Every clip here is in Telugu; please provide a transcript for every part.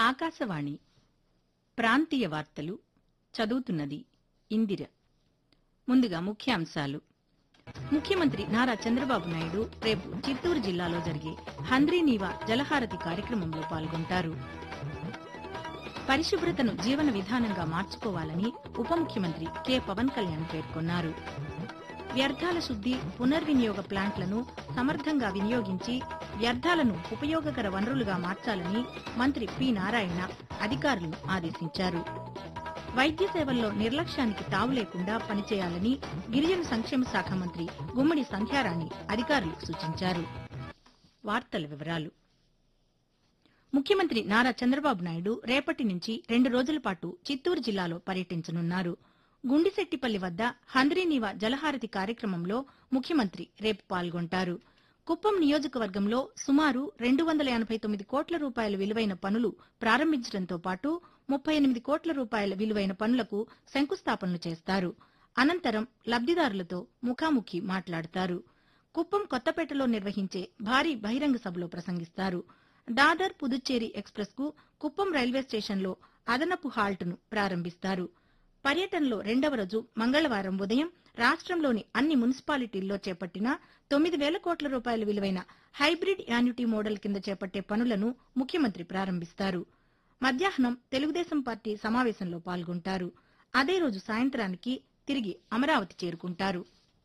ఆకాశవాణి ప్రాంతీయ వార్తలు చదువుతున్నది ఇందిర. ముందుగా ముఖ్యాంశాలు. ముఖ్యమంత్రి నారా చంద్రబాబు నాయుడు రేపు చిత్తూరు జిల్లాలో జరిగే హంద్రీనీవా జలహారతి కార్యక్రమంలో పాల్గొంటారు. పరిశుభ్రతను జీవన విధానంగా మార్చుకోవాలని ఉప ముఖ్యమంత్రి కె పవన్ కళ్యాణ్ పేర్కొన్నారు. వ్యర్థాల శుద్ది, పునర్వినియోగ ప్లాంట్లను సమర్థంగా వినియోగించి వ్యర్థాలను ఉపయోగకర వనరులుగా మార్చాలని మంత్రి పి నారాయణ అధికారులను ఆదేశించారు. వైద్య సేవల్లో నిర్లక్ష్యానికి తావు లేకుండా పనిచేయాలని గిరిజన సంక్షేమ శాఖ మంత్రి గుమ్మడి సంధ్యారాణి అధికారులకు సూచించారు. వార్తల వివరాలు. ముఖ్యమంత్రి నారా చంద్రబాబు నాయుడు రేపటి నుంచి 2 రోజుల పాటు చిత్తూరు జిల్లాలో పర్యటించనున్నారు. గుండిశెట్టిపల్లి వద్ద హంద్రీనీవా జలహారతి కార్యక్రమంలో ముఖ్యమంత్రి రేపు పాల్గొంటారు. కుప్పం నియోజకవర్గంలో సుమారు 289 కోట్ల రూపాయల విలువైన పనులు ప్రారంభించడంతో పాటు 38 కోట్ల రూపాయల విలువైన పనులకు శంకుస్థాపనలు చేస్తారు. అనంతరం లబ్దిదారులతో ముఖాముఖి మాట్లాడతారు. కుప్పం కొత్తపేటలో నిర్వహించే భారీ బహిరంగ సభలో ప్రసంగిస్తారు. దాదర్ పుదుచ్చేరి ఎక్స్ప్రెస్ కు కుప్పం రైల్వే స్టేషన్లో అదనపు హాల్ట్ను ప్రారంభిస్తారు. పర్యటనలో 2వ రోజు మంగళవారం ఉదయం రాష్ట్రంలోని అన్ని మున్సిపాలిటీల్లో చేపట్టిన 9,000 కోట్ల రూపాయల విలువైన హైబ్రిడ్ యాన్యుటీ మోడల్ కింద చేపట్టే పనులను ముఖ్యమంత్రి ప్రారంభిస్తారు. మధ్యాహ్నం తెలుగుదేశం పార్టీ సమావేశంలో పాల్గొంటారు. అదే రోజు సాయంత్రానికి తిరిగి అమరావతి చేరుకుంటారు.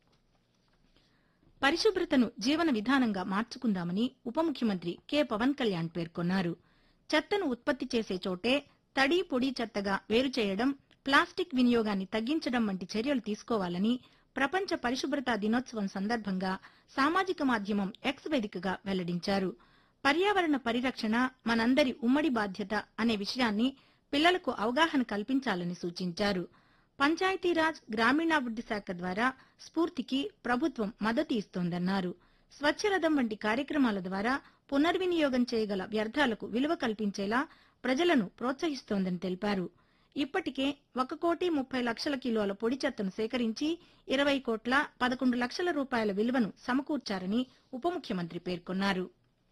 పరిశుభ్రతను జీవన విధానంగా మార్చుకుందామని ఉప ముఖ్యమంత్రి కె పవన్ కళ్యాణ్ పేర్కొన్నారు. చెత్తను ఉత్పత్తి చేసే చోటే తడి, పొడి చెత్తగా వేరు చేయడం, ప్లాస్టిక్ వినియోగాన్ని తగ్గించడం వంటి చర్యలు తీసుకోవాలని ప్రపంచ పరిశుభ్రతా దినోత్సవం సందర్భంగా సామాజిక మాధ్యమం ఎక్స్ వేదికగా వెల్లడించారు. పర్యావరణ పరిరక్షణ మనందరి ఉమ్మడి బాధ్యత అనే విషయాన్ని పిల్లలకు అవగాహన కల్పించాలని సూచించారు. పంచాయతీరాజ్, గ్రామీణాభివృద్ది శాఖ ద్వారా స్ఫూర్తికి ప్రభుత్వం మద్దతు ఇస్తోందన్నారు. స్వచ్ఛరథం వంటి కార్యక్రమాల ద్వారా పునర్వినియోగం చేయగల వ్యర్థాలకు విలువ కల్పించేలా ప్రజలను ప్రోత్సహిస్తోందని తెలిపారు. ఇప్పటికే 1,30,00,000 కిలోల పొడి చెత్తను సేకరించి 20,11 లక్షల రూపాయల విలువను సమకూర్చారని ఉప ముఖ్యమంత్రి పేర్కొన్నారు.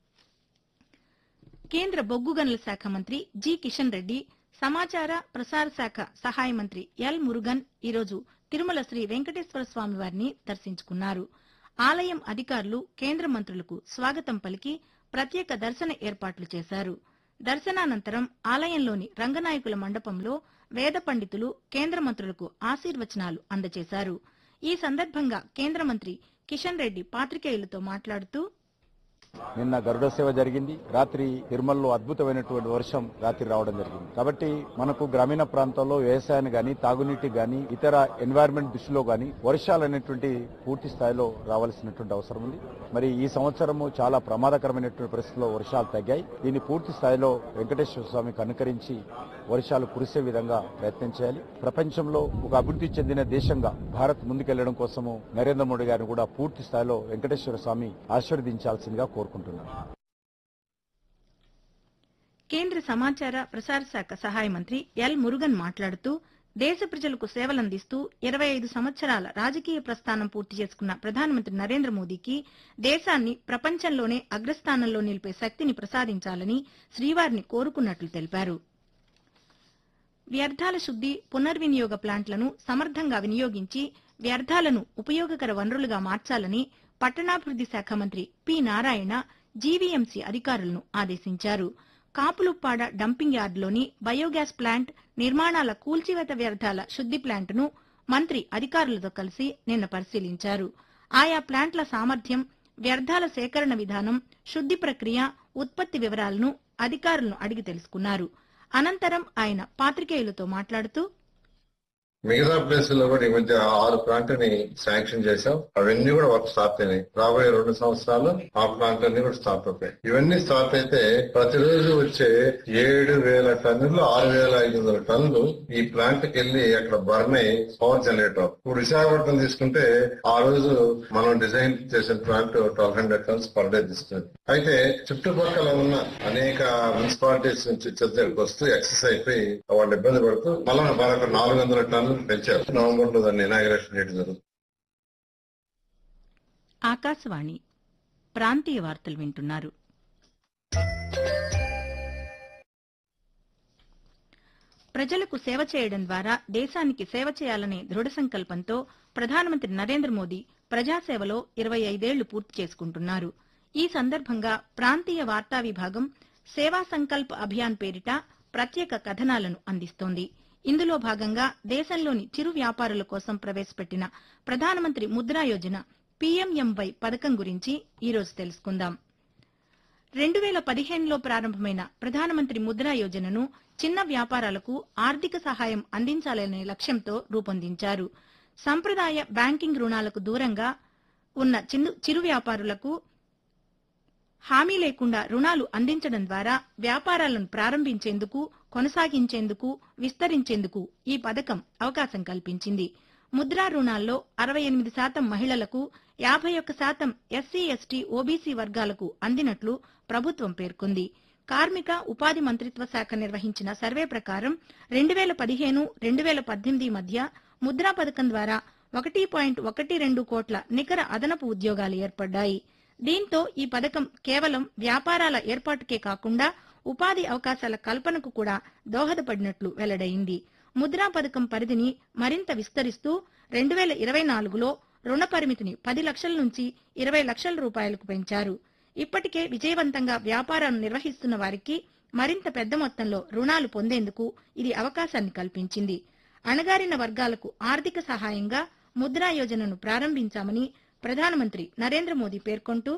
కేంద్ర బొగ్గు గనుల శాఖ మంత్రి జి కిషన్ రెడ్డి, సమాచార ప్రసార శాఖ సహాయ మంత్రి ఎల్ మురుగన్ ఈరోజు తిరుమల శ్రీ వెంకటేశ్వర స్వామి వారిని దర్శించుకున్నారు. ఆలయం అధికారులు కేంద్ర మంత్రులకు స్వాగతం పలికి ప్రత్యేక దర్శన ఏర్పాట్లు చేశారు. దర్శనానంతరం ఆలయంలోని రంగనాయకుల మండపంలో వేద పండితులు కేంద్ర మంత్రులకు ఆశీర్వచనాలు అందజేశారు. ఈ సందర్భంగా కేంద్ర మంత్రి కిషన్ రెడ్డి పాత్రికేయులతో మాట్లాడుతూ, నిన్న గరుడ సేవ జరిగింది. రాత్రి తిరుమలలో అద్భుతమైనటువంటి వర్షం రాత్రి రావడం జరిగింది. కాబట్టి మనకు గ్రామీణ ప్రాంతాల్లో వ్యవసాయాన్ని గాని, తాగునీటికి గాని, ఇతర ఎన్వైరన్మెంట్ దృష్టిలో గాని వర్షాలు అనేటువంటి పూర్తి స్థాయిలో రావాల్సినటువంటి అవసరం ఉంది. మరి ఈ సంవత్సరము చాలా ప్రమాదకరమైనటువంటి పరిస్థితుల్లో వర్షాలు తగ్గాయి. దీన్ని పూర్తి స్థాయిలో వెంకటేశ్వర స్వామికి అనుకరించి వర్షాలు కురిసే విధంగా ప్రయత్నం చేయాలి. ప్రపంచంలో ఒక అభివృద్ధి చెందిన దేశంగా భారత్ ముందుకెళ్లడం కోసము నరేంద్ర మోడీ గారిని కూడా పూర్తి స్థాయిలో వెంకటేశ్వర స్వామి ఆశీర్వదించాల్సిందిగా కోరుకుంటున్నాను. కేంద్ర సమాచార ప్రసార శాఖ సహాయ మంత్రి ఎల్ మురుగన్ మాట్లాడుతూ, దేశ ప్రజలకు సేవలందిస్తూ 25 సంవత్సరాల రాజకీయ ప్రస్థానం పూర్తి చేసుకున్న ప్రధానమంత్రి నరేంద్ర మోదీకి దేశాన్ని ప్రపంచంలోనే అగ్రస్థానంలో నిలిపే శక్తిని ప్రసాదించాలని శ్రీవారిని కోరుకున్నట్లు తెలిపారు. వ్యర్థాల శుద్ది, పునర్వినియోగ ప్లాంట్లను సమర్థంగా వినియోగించి వ్యర్థాలను ఉపయోగకర వనరులుగా మార్చాలని పట్టణాభివృద్ది శాఖ మంత్రి పి నారాయణ జీవీఎంసీ అధికారులను ఆదేశించారు. కాపులుప్పాడ డంపింగ్ యార్డులోని బయోగ్యాస్ ప్లాంట్, నిర్మాణాల కూల్చివేత వ్యర్థాల శుద్ది ప్లాంట్ను మంత్రి అధికారులతో కలిసి నిన్న పరిశీలించారు. ఆయా ప్లాంట్ల సామర్థ్యం, వ్యర్థాల సేకరణ విధానం, శుద్ది ప్రక్రియ, ఉత్పత్తి వివరాలను అధికారులను అడిగి తెలుసుకున్నారు. అనంతరం ఆయన పాత్రికేయులతో మాట్లాడుతూ, మిగతా ప్లేసుల్లో కూడా ఈ మధ్య 6 ప్లాంట్ని శాంక్షన్ చేశాం. అవన్నీ కూడా వర్క్ స్టార్ట్ అయినాయి. రాబోయే 2 సంవత్సరాలు ఆ ప్లాంట్ అన్ని కూడా స్టార్ట్ అవుతాయి. ఇవన్నీ స్టార్ట్ అయితే ప్రతిరోజు వచ్చే 7,000 టన్నులు 6,500 టన్నులు ఈ ప్లాంట్ కి వెళ్లి అక్కడ బర్న్ అయి పవర్ జనరేటర్. ఇప్పుడు విశాఖపట్నం తీసుకుంటే ఆ రోజు మనం డిజైన్ చేసిన ప్లాంట్ 1,200 టన్స్ పర్ డే తీసుకుంది. అయితే చుట్టుపక్కల ఉన్న అనేక మున్సిపాలిటీస్ నుంచి చెత్తకు వస్తూ ఎక్సెస్ అయిపోయి వాళ్ళు ఇబ్బంది పడుతూ మళ్ళీ మరొక 400 టన్నులు పెంచారు. నవంబర్లో దాన్ని ఇనాగ్రేషన్ చేయడం జరుగుతుంది. ఆకాశవాణి ప్రాంతీయ వార్తలు వింటున్నారు. ప్రజలకు సేవ చేయడం ద్వారా దేశానికి సేవ చేయాలనే దృఢ సంకల్పంతో ప్రధానమంత్రి నరేంద్ర మోదీ ప్రజాసేవలో 25 ఏళ్లు పూర్తి చేసుకుంటున్నారు. ఈ సందర్భంగా ప్రాంతీయ వార్తా విభాగం సేవా సంకల్ప్ అభియాన్ పేరిట ప్రత్యేక కథనాలను అందిస్తోంది. ఇందులో భాగంగా దేశంలోని చిరు వ్యాపారుల కోసం ప్రవేశపెట్టిన ప్రధానమంత్రి ముద్రా యోజన పీఎంఎంవై పథకం గురించి ఈరోజు తెలుసుకుందాం. 2015లో ప్రారంభమైన ప్రధానమంత్రి ముద్రా యోజనను చిన్న వ్యాపారాలకు ఆర్థిక సహాయం అందించాలనే లక్ష్యంతో రూపొందించారు. సంప్రదాయ బ్యాంకింగ్ రుణాలకు దూరంగా ఉన్న చిరు వ్యాపారులకు హామీ లేకుండా రుణాలు అందించడం ద్వారా వ్యాపారాలను ప్రారంభించేందుకు, కొనసాగించేందుకు, విస్తరించేందుకు ఈ పథకం అవకాశం కల్పించింది. ముద్రా రుణాల్లో 68% మహిళలకు, 51% ఎస్సీ, ఎస్టీ, ఓబీసీ వర్గాలకు అందినట్లు ప్రభుత్వం పేర్కొంది. కార్మిక, ఉపాధి మంత్రిత్వ శాఖ నిర్వహించిన సర్వే ప్రకారం 2015-2018 మధ్య ముద్రా పథకం ద్వారా 1.12 కోట్ల నికర అదనపు ఉద్యోగాలు ఏర్పడ్డాయి. దీంతో ఈ పథకం కేవలం వ్యాపారాల ఏర్పాటుకే కాకుండా ఉపాధి అవకాశాల కల్పనకు కూడా దోహదపడినట్లు వెల్లడైంది. ముద్రా పథకం పరిధిని మరింత విస్తరిస్తూ 2024లో రుణ పరిమితిని 10 లక్షల నుంచి 20 లక్షల రూపాయలకు పెంచారు. ఇప్పటికే విజయవంతంగా వ్యాపారాన్ని నిర్వహిస్తున్న వారికి మరింత పెద్ద మొత్తంలో రుణాలు పొందేందుకు ఇది అవకాశాన్ని కల్పించింది. అణగారిన వర్గాలకు ఆర్థిక సహాయంగా ముద్రా యోజనను ప్రారంభించామని ప్రధానమంత్రి నరేంద్ర మోదీ పేర్కొంటూ,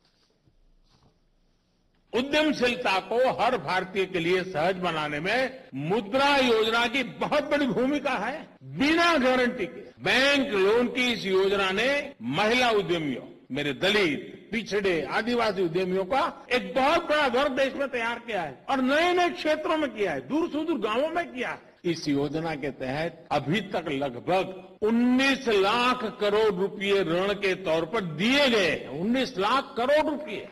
उद्यमशीलता को हर भारतीय के लिए सहज बनाने में मुद्रा योजना की बहुत बड़ी भूमिका है। बिना गारंटी के बैंक लोन की इस योजना ने महिला उद्यमियों, मेरे दलित, पिछड़े, आदिवासी उद्यमियों का एक बहुत बड़ा वर्ग देश में तैयार किया है और नए नए क्षेत्रों में किया है, दूर सुदूर गांवों में किया है। इस योजना के तहत अभी तक लगभग 19 लाख करोड़ रुपए ऋण के तौर पर दिए गए। 19 लाख करोड़ रुपए।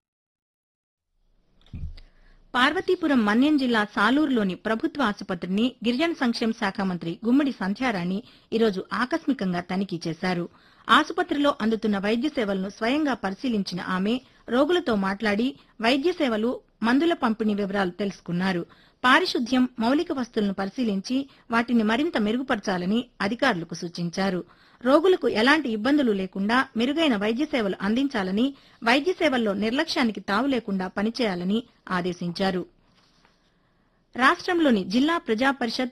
పార్వతీపురం మన్యం జిల్లా సాలూరులోని ప్రభుత్వ ఆసుపత్రిని గిరిజన సంక్షేమ శాఖ మంత్రి గుమ్మడి సంధ్యారాణి ఈరోజు ఆకస్మికంగా తనిఖీ చేశారు. ఆసుపత్రిలో అందుతున్న వైద్య సేవలను స్వయంగా పరిశీలించిన ఆమె రోగులతో మాట్లాడి వైద్య సేవలు, మందుల పంపిణీ వివరాలు తెలుసుకున్నారు. పారిశుద్ధ్యం, మౌలిక వస్తువులను పరిశీలించి వాటిని మరింత మెరుగుపరచాలని అధికారులకు సూచించారు. రోగులకు ఎలాంటి ఇబ్బందులు లేకుండా మెరుగైన వైద్య సేవలు అందించాలని, వైద్య సేవల్లో నిర్లక్ష్యానికి తావు లేకుండా పనిచేయాలని ఆదేశించారు. రాష్ట్రంలోని జిల్లా ప్రజా పరిషత్,